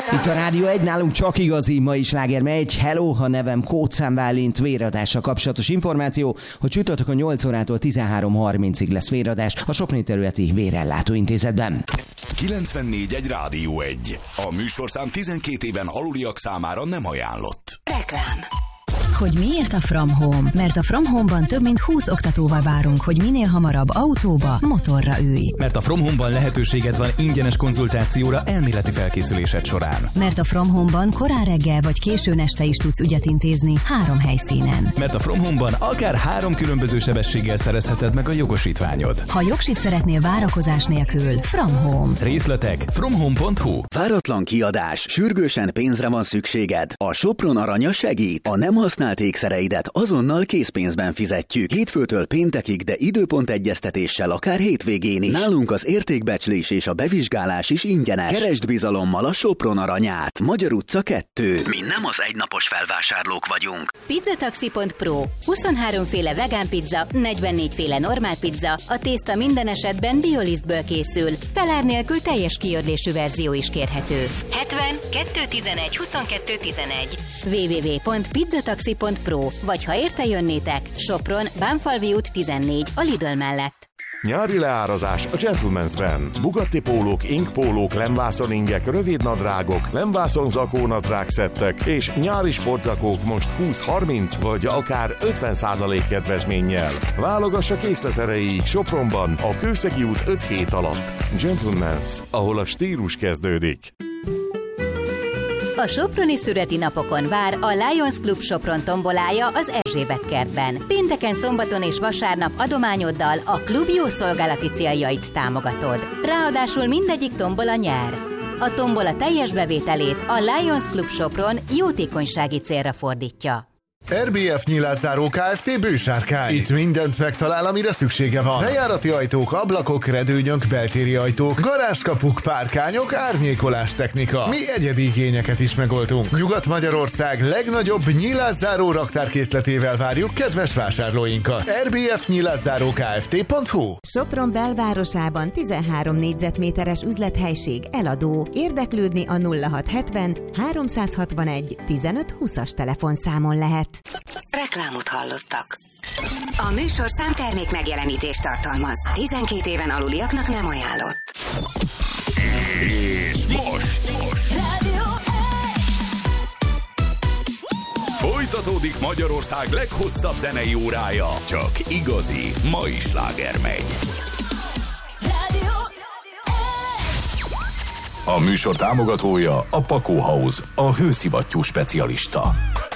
Itt a Rádió 1, nálunk csak igazi, ma is sláger megy. Hello, a nevem Kóczán Bálint, véradással kapcsolatos információ, hogy csütörtökön 8 órától 13:30-ig lesz véradás a Soproni területi vérellátó intézetben. 94.1 Rádió 1. A műsorszám 12 éven aluliak számára nem ajánlott. Reklám. Hogy miért a From Home? Mert a From Home-ban több mint 20 oktatóval várunk, hogy minél hamarabb autóba, motorra ülj. Mert a From Home-ban lehetőséged van ingyenes konzultációra elméleti felkészülésed során. Mert a From Home-ban korán reggel vagy későn este is tudsz ügyet intézni 3 helyszínen. Mert a From Home-ban akár 3 különböző sebességgel szerezheted meg a jogosítványod. Ha jogsit szeretnél várakozás nélkül, From Home. Részletek fromhome.hu. Váratlan kiadás, sürgősen pénzre van szükséged. A Sopron aranya segít. A nem használt ékszereidet azonnal készpénzben fizetjük. Hétfőtől péntekig, de időpontegyeztetéssel akár hétvégén is. Nálunk az értékbecslés és a bevizsgálás is ingyenes. Keresd bizalommal a Sopron aranyát. Magyar utca 2. Mi nem az egynapos felvásárlók vagyunk. Pizzataxi.pro. 23 féle vegán pizza, 44 féle normál pizza, a tészta minden esetben biolisztből készül. Felár nélkül teljes kiörlésű verzió is kérhető. 70 211 22 11. www.pizzataxi.pro. Vagy ha érte jönnétek, Sopron, Bánfalvi út 14, a Lidl mellett. Nyári leárazás a Gentleman's-ben. Bugatti pólók, inkpólók, lemvászoningek, rövidnadrágok, lemvászon zakónadrág szettek és nyári sportzakók most 20-30 vagy akár 50% kedvezménnyel. Válogassa készleterejéig Sopronban a Kőszegi út 5 hét alatt. Gentleman's, ahol a stílus kezdődik. A soproni szüreti napokon vár a Lions Club Sopron tombolája az Erzsébet kertben. Pénteken, szombaton és vasárnap adományoddal a klub jó szolgálati céljait támogatod. Ráadásul mindegyik tombola nyer. A tombola teljes bevételét a Lions Club Sopron jótékonysági célra fordítja. RBF Nyilászáró Kft. Bősárkány. Itt mindent megtalál, amire szüksége van. Bejárati ajtók, ablakok, redőnyök, beltéri ajtók, garázskapuk, párkányok, árnyékolás technika. Mi egyedi igényeket is megoldunk. Nyugat-Magyarország legnagyobb nyilászáró raktárkészletével várjuk kedves vásárlóinkat. RBF Nyilászáró Kft.hu. Sopron belvárosában 13 négyzetméteres üzlethelység eladó. Érdeklődni a 0670 361 15 20-as telefonszámon lehet. Reklámot hallottak. A műsorszám termék megjelenítést tartalmaz. 12 éven aluliaknak nem ajánlott. És most Rádió 1. folytatódik Magyarország leghosszabb zenei órája. Csak igazi, mai sláger megy. Rádió 1. A műsor támogatója a Pakó House, a hőszivattyú specialista.